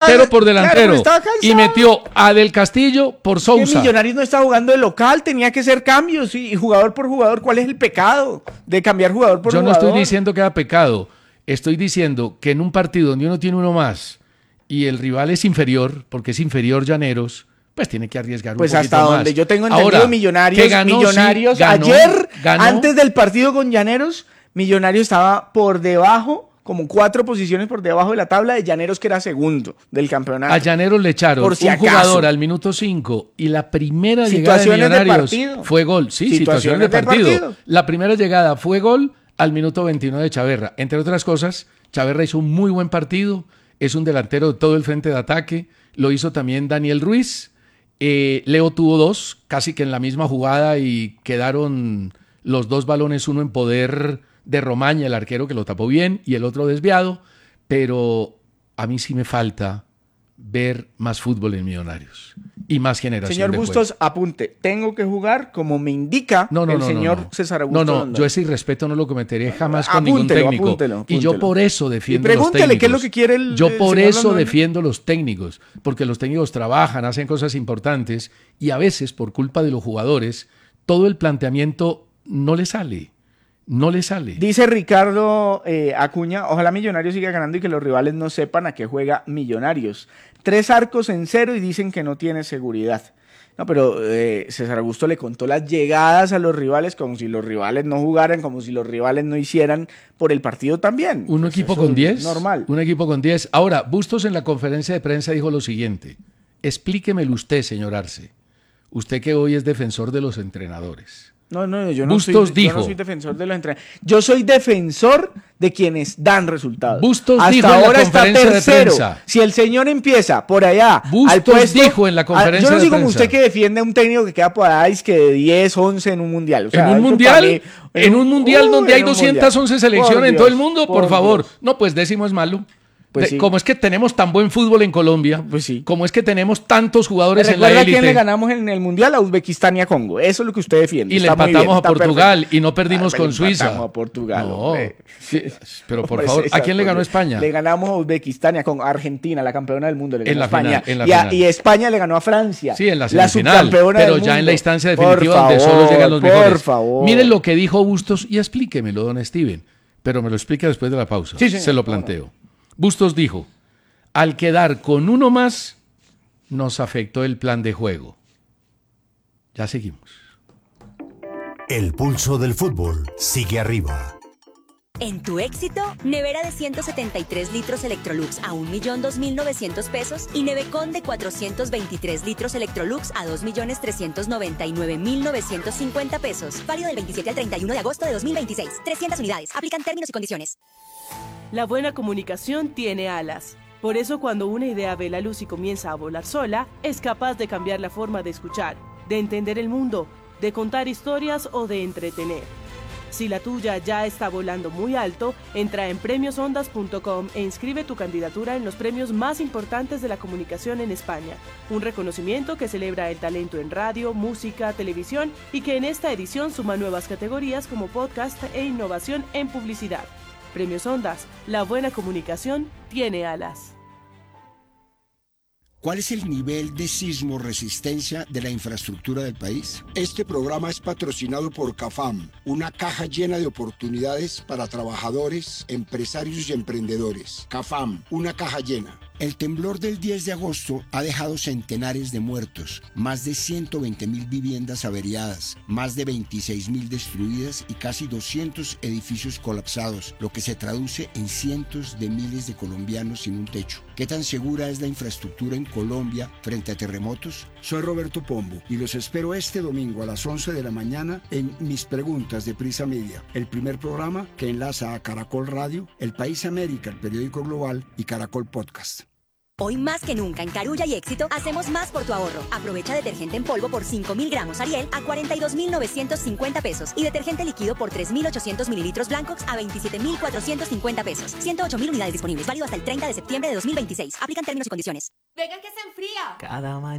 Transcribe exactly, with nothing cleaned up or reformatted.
delantero por delantero. Claro, y metió a Del Castillo por Sousa. Que Millonarios no está jugando de local, tenía que hacer cambios y, y jugador por jugador. ¿Cuál es el pecado de cambiar jugador por Yo jugador? no estoy diciendo que era pecado. Estoy diciendo que en un partido donde uno tiene uno más y el rival es inferior, porque es inferior Llaneros, pues tiene que arriesgar pues un poquito hasta más. donde yo tengo entendido, Ahora, Millonarios, ganó, Millonarios sí, ganó, ayer, ganó. antes del partido con Llaneros, Millonarios estaba por debajo, como cuatro posiciones por debajo de la tabla de Llaneros, que era segundo del campeonato. A Llaneros le echaron por si un acaso. jugador al minuto cinco y la primera Situaciones llegada de Millonarios de fue gol. Sí, situaciones, situaciones de, partido. de partido. La primera llegada fue gol al minuto veintinueve de Chaverra. Entre otras cosas, Chaverra hizo un muy buen partido, es un delantero de todo el frente de ataque, lo hizo también Daniel Ruiz. Eh, Leo tuvo dos, casi que en la misma jugada, y quedaron los dos balones, uno en poder de Romaña, el arquero, que lo tapó bien, y el otro desviado, pero a mí sí me falta ver más fútbol en Millonarios y más generación. Señor de Bustos, juego. apunte, tengo que jugar como me indica no, no, el no, señor no, no. César Augusto. No, no, Londoño. yo ese irrespeto no lo cometeré jamás con apúntelo, ningún técnico. Apúntelo, apúntelo. Y yo por eso defiendo y los técnicos. Pregúntele qué es lo que quiere el Yo el por señor eso Londoño. defiendo los técnicos, porque los técnicos trabajan, hacen cosas importantes y a veces por culpa de los jugadores todo el planteamiento no le sale. No le sale. Dice Ricardo eh, Acuña, ojalá Millonarios siga ganando y que los rivales no sepan a qué juega Millonarios. Tres arcos en cero y dicen que no tiene seguridad. No, pero eh, César Augusto le contó las llegadas a los rivales como si los rivales no jugaran, como si los rivales no hicieran por el partido también. Un pues equipo con diez. Normal. Un equipo con diez. Ahora, Bustos en la conferencia de prensa dijo lo siguiente. Explíquemelo usted, señor Arce. Usted que hoy es defensor de los entrenadores. No, no, yo no, Bustos soy, dijo, yo no soy defensor de los entrenadores. Yo soy defensor de quienes dan resultados. Bustos Hasta dijo ahora en la está conferencia tercero. de prensa. Si el señor empieza por allá Bustos al puesto, dijo en la conferencia a, yo no soy de como prensa. usted que defiende a un técnico que queda por ahí que de diez, once en un mundial. O sea, ¿En un eso mundial? para mí- ¿En un mundial Uy, donde hay en un doscientas once mundial. selecciones Por en todo el Dios, mundo? Por, por favor. Dios. No, pues décimo es malo. Pues De- sí. Como es que tenemos tan buen fútbol en Colombia, Pues sí. como es que tenemos tantos ¿Me jugadores en la recuerda a quién le élite ganamos en el mundial? A Uzbekistán y a Congo. Eso es lo que usted defiende. y le Está muy empatamos bien, a está Portugal perfecto. y no perdimos Ah, con le Suiza. empatamos a Portugal, No, hombre. sí, pero por Hombre, favor, ¿a César, quién le por ganó Dios. España? Le ganamos a Uzbekistán y a con Argentina, la campeona del mundo. Le ganó En la a España. final, en la y, a- final. y España le ganó a Francia. Sí, en la semifinal, subcampeona pero del ya en mundo. la instancia Por definitiva donde favor, solo llegan los por mejores. favor. Miren lo que dijo Bustos y explíquemelo, don Steven, pero me lo explica después de la pausa. Sí, señor. Se lo planteo. Bustos dijo, al quedar con uno más, nos afectó el plan de juego. Ya seguimos. El pulso del fútbol sigue arriba. En tu éxito, nevera de ciento setenta y tres litros Electrolux a un millón dos mil novecientos pesos y Nevecon de cuatrocientos veintitrés litros Electrolux a dos millones trescientos noventa y nueve mil novecientos cincuenta pesos. Válido del veintisiete al treinta y uno de agosto de dos mil veintiséis. trescientas unidades. Aplican términos y condiciones. La buena comunicación tiene alas. Por eso cuando una idea ve la luz y comienza a volar sola, es capaz de cambiar la forma de escuchar, de entender el mundo, de contar historias o de entretener. Si la tuya ya está volando muy alto, entra en premios ondas punto com e inscribe tu candidatura en los premios más importantes de la comunicación en España. Un reconocimiento que celebra el talento en radio, música, televisión y que en esta edición suma nuevas categorías como podcast e innovación en publicidad. Premios Ondas, la buena comunicación tiene alas. ¿Cuál es el nivel de sismo resistencia de la infraestructura del país? Este programa es patrocinado por CAFAM, una caja llena de oportunidades para trabajadores, empresarios y emprendedores. CAFAM, una caja llena. El temblor del diez de agosto ha dejado centenares de muertos, más de ciento veinte mil viviendas averiadas, más de veintiséis mil destruidas y casi doscientos edificios colapsados, lo que se traduce en cientos de miles de colombianos sin un techo. ¿Qué tan segura es la infraestructura en Colombia frente a terremotos? Soy Roberto Pombo y los espero este domingo a las once de la mañana en Mis Preguntas de Prisa Media, el primer programa que enlaza a Caracol Radio, El País América, el periódico global y Caracol Podcast. Hoy más que nunca en Carulla y Éxito hacemos más por tu ahorro. Aprovecha detergente en polvo por cinco mil gramos Ariel a cuarenta y dos mil novecientos cincuenta pesos y detergente líquido por tres mil ochocientos mililitros Blancox a veintisiete mil cuatrocientos cincuenta pesos. ciento ocho mil unidades disponibles. Válido hasta el treinta de septiembre de dos mil veintiséis. Aplican términos y condiciones. Venga que se enfría. Cada mañana